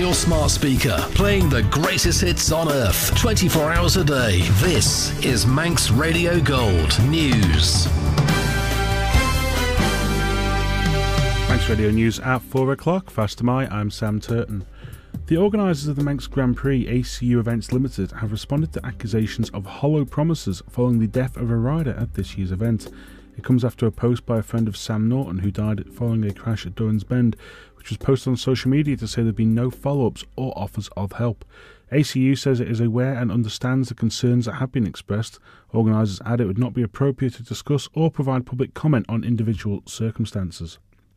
your smart speaker, playing the greatest hits on earth, 24 hours a day. This is Manx Radio Gold News. Manx Radio News at 4 o'clock. Fast am I'm Sam Turton. The organisers of the Manx Grand Prix ACU Events Limited have responded to accusations of hollow promises following the death of a rider at this year's event. It comes after a post by a friend of Sam Norton who died following a crash at Durrans Bend, which was posted on social media to say there had been no follow-ups or offers of help. ACU says it is aware and understands the concerns that have been expressed. Organisers add it would not be appropriate to discuss or provide public comment on individual circumstances.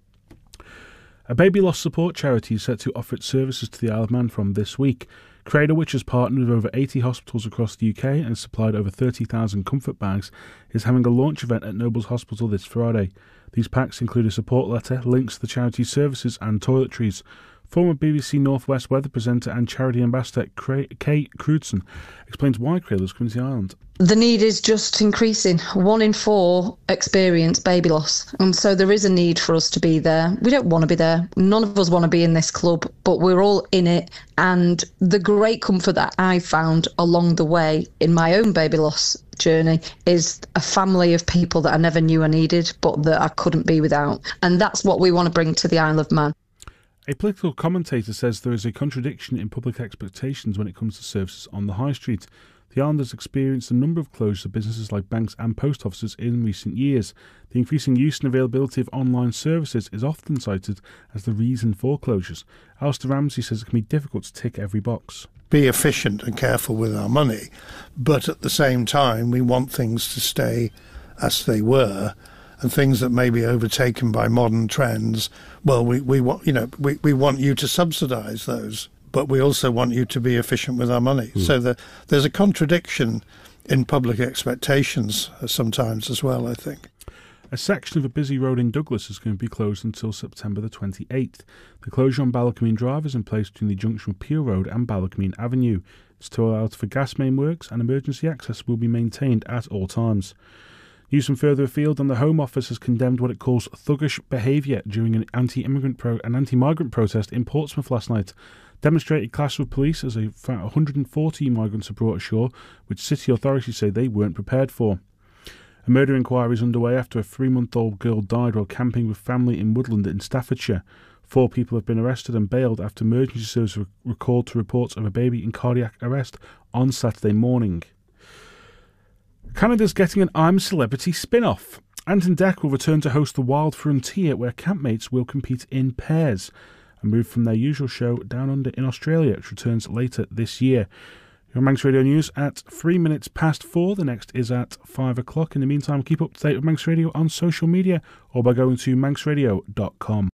A baby loss support charity is set to offer its services to the Isle of Man from this week. Cradle, which has partnered with over 80 hospitals across the UK and has supplied over 30,000 comfort bags, is having a launch event at Nobles Hospital this Friday. These packs include a support letter, links to the charity's services and toiletries. Former BBC North West weather presenter and charity ambassador Kay Crewdson explains why Cradle has come to the island. The need is just increasing. 1 in 4 experience baby loss. And so there is a need for us to be there. We don't want to be there. None of us want to be in this club, but we're all in it. And the great comfort that I found along the way in my own baby loss journey is a family of people that I never knew I needed, but that I couldn't be without. And that's what we want to bring to the Isle of Man. A political commentator says there is a contradiction in public expectations when it comes to services on the high street. The island has experienced a number of closures of businesses like banks and post offices in recent years. The increasing use and availability of online services is often cited as the reason for closures. Alistair Ramsey says it can be difficult to tick every box. Be efficient and careful with our money, but at the same time we want things to stay as they were. And things that may be overtaken by modern trends, well, we want you to subsidise those, but we also want you to be efficient with our money. So there's a contradiction in public expectations sometimes as well, I think. A section of a busy road in Douglas is going to be closed until September the 28th. The closure on Ballacomine Drive is in place between the junction with Peel Road and Ballacomine Avenue. It's to allow for gas main works, and emergency access will be maintained at all times. News from further afield, and the Home Office has condemned what it calls thuggish behaviour during an anti-migrant protest in Portsmouth last night. Demonstrated clash with police as 140 migrants are brought ashore, which city authorities say they weren't prepared for. A murder inquiry is underway after a 3-month-old girl died while camping with family in Woodland in Staffordshire. 4 people have been arrested and bailed after emergency services were called to reports of a baby in cardiac arrest on Saturday morning. Canada's getting an I'm Celebrity spin-off. Ant and Dec will return to host the Wild Frontier, where campmates will compete in pairs, a move from their usual show Down Under in Australia, which returns later this year. Your Manx Radio News at 3 minutes past 4. The next is at 5 o'clock. In the meantime, keep up to date with Manx Radio on social media or by going to manxradio.com.